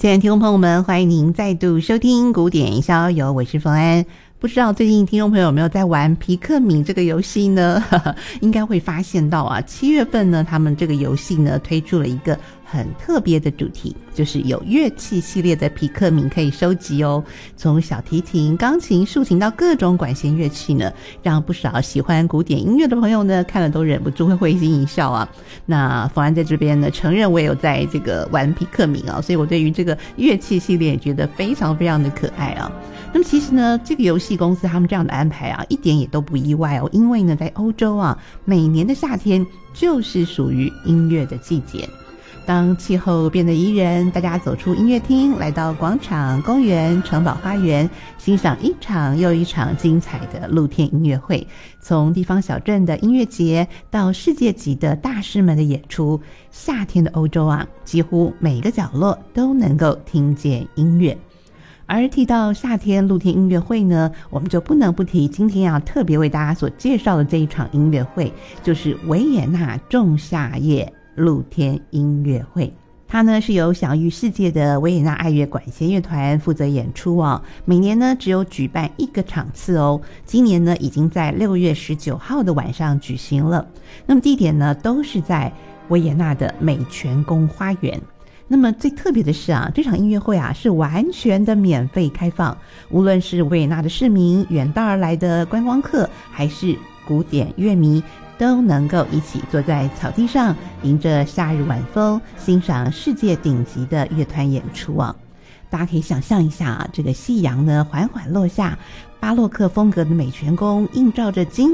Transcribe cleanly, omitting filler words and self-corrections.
亲爱的听众朋友们，欢迎您再度收听古典逍遥，我是冯安。不知道最近听众朋友有没有在玩皮克敏这个游戏呢？应该会发现到啊，7月份呢，他们这个游戏呢推出了一个很特别的主题，就是有乐器系列的皮克敏可以收集哦。从小提琴、钢琴、竖琴到各种管弦乐器呢，让不少喜欢古典音乐的朋友呢看了都忍不住会会心一笑啊。那冯安在这边呢承认我也有在这个玩皮克敏啊，所以我对于这个乐器系列也觉得非常非常的可爱啊。那么其实呢，这个游戏公司他们这样的安排啊，一点也都不意外哦，因为呢，在欧洲啊，每年的夏天就是属于音乐的季节。当气候变得宜人，大家走出音乐厅，来到广场、公园、城堡花园，欣赏一场又一场精彩的露天音乐会。从地方小镇的音乐节到世界级的大师们的演出，夏天的欧洲啊，几乎每个角落都能够听见音乐。而提到夏天露天音乐会呢，我们就不能不提今天要特别为大家所介绍的这一场音乐会，就是维也纳仲夏夜露天音乐会。它呢是由享誉世界的维也纳爱乐管弦乐团负责演出哦。每年呢只有举办一个场次哦，今年呢已经在6月19号的晚上举行了。那么地点呢都是在维也纳的美泉宫花园。那么最特别的是啊，这场音乐会啊是完全的免费开放，无论是维也纳的市民、远道而来的观光客，还是古典乐迷，都能够一起坐在草地上，迎着夏日晚风，欣赏世界顶级的乐团演出啊！大家可以想象一下啊，这个夕阳呢缓缓落下，巴洛克风格的美泉宫映照着金